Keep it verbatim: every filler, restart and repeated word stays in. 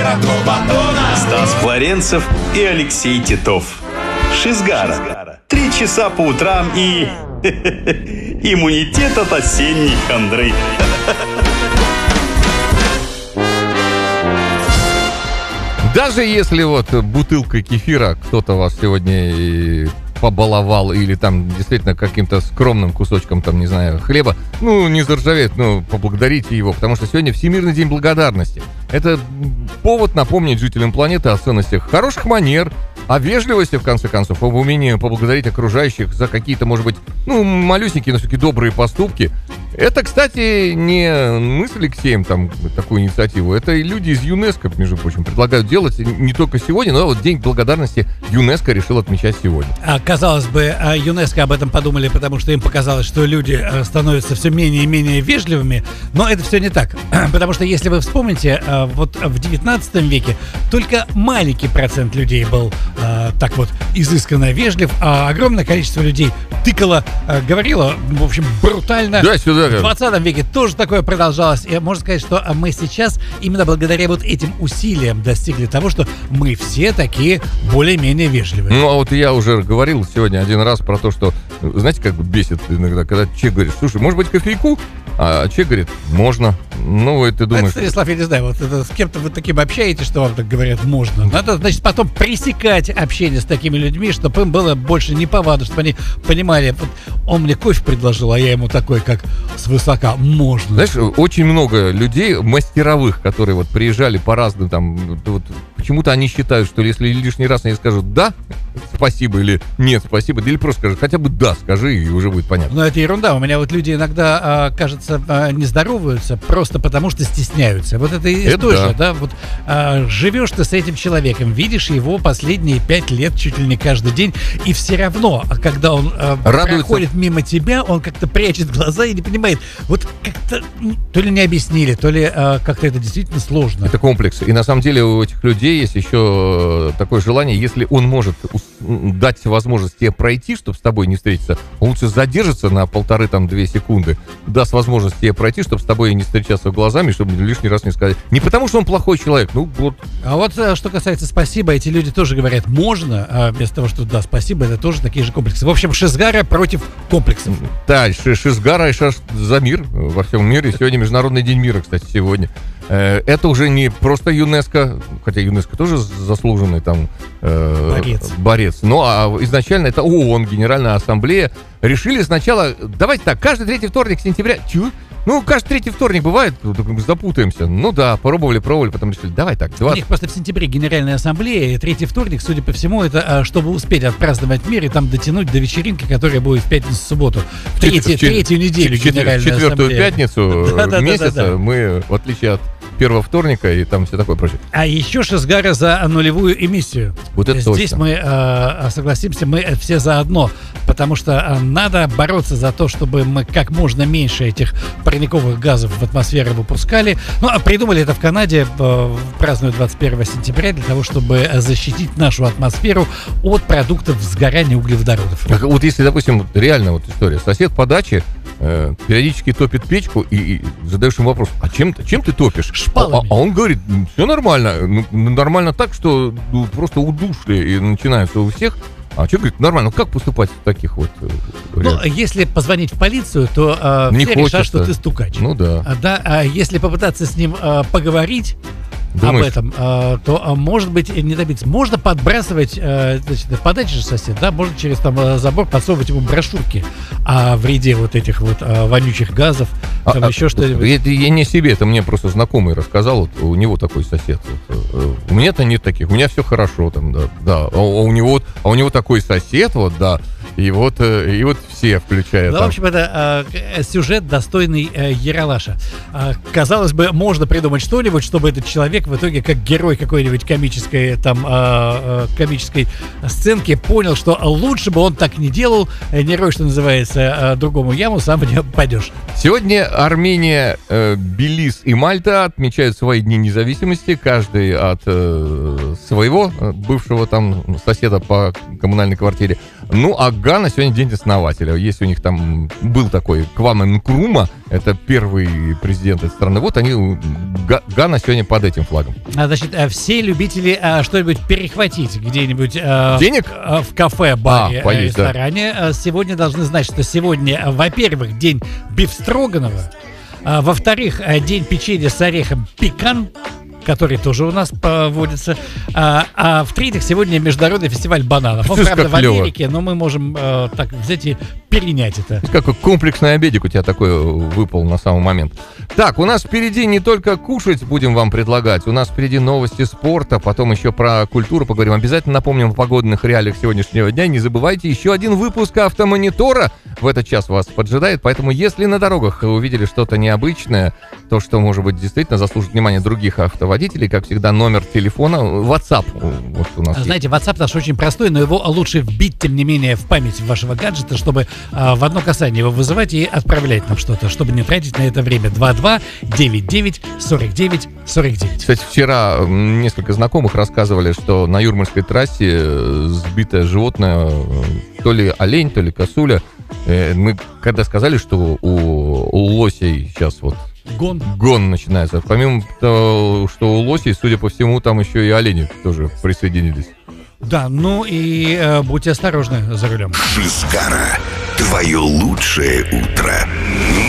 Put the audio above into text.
Стас Флоренцев и Алексей Титов. Шизгара. Три часа по утрам и... иммунитет от осенней хандры. Даже если вот бутылка кефира кто-то вас сегодня побаловал или там действительно каким-то скромным кусочком, там, не знаю, хлеба, ну, не заржавеет, ну, поблагодарите его, потому что сегодня Всемирный день благодарности. Это повод напомнить жителям планеты о ценностях хороших манер, о вежливости, в конце концов, об умении поблагодарить окружающих за какие-то, может быть, ну, малюсенькие, но все-таки добрые поступки. Это, кстати, не мы с Алексеем там такую инициативу, это и люди из ЮНЕСКО, между прочим, предлагают делать не только сегодня, но вот День благодарности ЮНЕСКО решил отмечать сегодня. Казалось бы, ЮНЕСКО об этом подумали, потому что им показалось, что люди становятся все менее и менее вежливыми, но это все не так, потому что если вы вспомните, вот в девятнадцатом веке только маленький процент людей был так вот изысканно вежлив, а огромное количество людей тыкало, говорило, в общем, брутально. Да, сюда. В двадцатом веке тоже такое продолжалось. И можно сказать, что мы сейчас именно благодаря вот этим усилиям достигли того, что мы все такие более-менее вежливые. Ну, а вот я уже говорил сегодня один раз про то, что, знаете, как бесит иногда, когда человек говорит, слушай, может быть, кофейку? А человек говорит, можно. Ну, и ты думаешь... Это, Станислав, я не знаю, вот это, с кем-то вы таким общаетесь, что вам так говорят, можно. Надо, значит, потом пресекать общение с такими людьми, чтобы им было больше неповадно, чтобы они понимали, вот он мне кофе предложил, а я ему такой, как свысока, можно. Знаешь, очень много людей, мастеровых, которые вот приезжали по разным там, вот, почему-то они считают, что если лишний раз они скажут «да», спасибо, или «нет, спасибо», или просто скажут хотя бы «да», скажи, и уже будет понятно. Но это ерунда. У меня вот люди иногда, кажется, не здороваются просто потому, что стесняются. Вот это и это тоже, да. да, вот а, живешь ты с этим человеком, видишь его последние пять лет чуть ли не каждый день, и все равно, когда он а, проходит мимо тебя, он как-то прячет глаза и не понимает, вот как-то то ли не объяснили, то ли а, как-то это действительно сложно. Это комплекс. И на самом деле у этих людей есть еще такое желание, если он может дать возможность тебе пройти, чтобы с тобой не встретиться, он лучше задержится на полторы, там, две секунды, даст возможность тебе пройти, чтобы с тобой не встречаться глазами, чтобы лишний раз не сказать. Не потому, что он плохой человек, ну вот. А вот что касается спасибо, эти люди тоже говорят можно, а вместо того, что да, спасибо, это тоже такие же комплексы. В общем, Шизгара против комплексов. Да, Шизгара и Шаш за мир во всем мире. Сегодня Международный день мира, кстати, сегодня. Это уже не просто ЮНЕСКО, хотя ЮНЕСКО тоже заслуженный там э, борец. борец. Ну, а изначально это ООН, Генеральная Ассамблея. Решили сначала, давайте так, каждый третий вторник сентября, чё? Ну, каждый третий вторник бывает, запутаемся. Ну да, пробовали, пробовали, потом решили, давай так. двадцать... У них просто в сентябре Генеральная Ассамблея, и третий вторник, судя по всему, это чтобы успеть отпраздновать мир и там дотянуть до вечеринки, которая будет в пятницу-субботу. В третью, Чет... третью неделю Чет... Генеральная Четвертую Ассамблея. пятницу да, да, месяца да, да, да. мы, в отличие от первого вторника, и там все такое прочее. А еще Шизгара за нулевую эмиссию. Вот это Здесь точно. мы э, согласимся, мы все заодно, потому что надо бороться за то, чтобы мы как можно меньше этих парниковых газов в атмосферу выпускали. Ну, а придумали это в Канаде, э, празднуют двадцать первого сентября, для того, чтобы защитить нашу атмосферу от продуктов сгорания углеводородов. Так, вот если, допустим, реально вот история, сосед по даче э, периодически топит печку, и, и задаешь ему вопрос, а чем, чем ты топишь? Шпалами. А, а он говорит, все нормально, ну, нормально так, что ну, просто удушли и начинаются у всех. А что, говорит, нормально, как поступать в таких вот... Ну, если позвонить в полицию, то э, не все хочется. решат, что ты стукач. Ну да. А, да, а если попытаться с ним э, поговорить, Думаешь? об этом, э, то, э, может быть, не добиться. Можно подбрасывать, э, значит, по даче же сосед, да, можно через там забор подсовывать ему брошюрки о вреде вот этих вот э, вонючих газов, там а, еще а, что-нибудь. Это я не себе, это мне просто знакомый рассказал, вот у него такой сосед. Вот, у меня-то нет таких, у меня все хорошо там, да, да. А у него, а у него такой сосед, вот, да. И вот, и вот все, включая. Ну, там. в общем, это э, сюжет, достойный э, Ералаша. Э, казалось бы, можно придумать что-нибудь, чтобы этот человек в итоге, как герой какой-нибудь комической, там, э, э, комической сценки, понял, что лучше бы он так не делал. Не рой, что называется, э, другому яму, сам в нее пойдешь. Сегодня Армения, э, Белиз и Мальта отмечают свои дни независимости, каждый от э, своего бывшего там соседа по коммунальной квартире. Ну, а Гана сегодня день основателя. Если у них там был такой Кваме Нкрума, это первый президент этой страны, вот они, Гана сегодня под этим флагом. А, значит, все любители а, что-нибудь перехватить где-нибудь а, денег в, в кафе, баре, а, поесть, ресторане, да. Сегодня должны знать, что сегодня, во-первых, день бифстроганова, а, во-вторых, день печенья с орехом пекан, который тоже у нас проводится. А, а в-третьих, сегодня международный фестиваль бананов. Он, правда, в Америке, но мы можем э, так взять и перенять это. Какой комплексный обедик у тебя такой выпал на самый момент. Так, у нас впереди не только кушать будем вам предлагать, у нас впереди новости спорта, потом еще про культуру поговорим. Обязательно напомним о погодных реалиях сегодняшнего дня. Не забывайте, еще один выпуск Автомонитора в этот час вас поджидает, поэтому если на дорогах вы увидели что-то необычное, то, что, может быть, действительно заслужит внимание других автоводителей, как всегда, номер телефона, WhatsApp вот у нас. Знаете, есть. WhatsApp наш очень простой, но его лучше вбить, тем не менее, в память вашего гаджета, чтобы а, в одно касание его вызывать и отправлять нам что-то, чтобы не тратить на это время. два два девять девять сорок девять сорок девять. Кстати, вчера несколько знакомых рассказывали, что на Юрмальской трассе сбитое животное, то ли олень, то ли косуля. Мы когда сказали, что у, у лосей сейчас вот Гон. Гон начинается. Помимо того, что у лосей, судя по всему, там еще и олени тоже присоединились. Да, ну и э, будьте осторожны за рулем. Шизгара. Твое лучшее утро.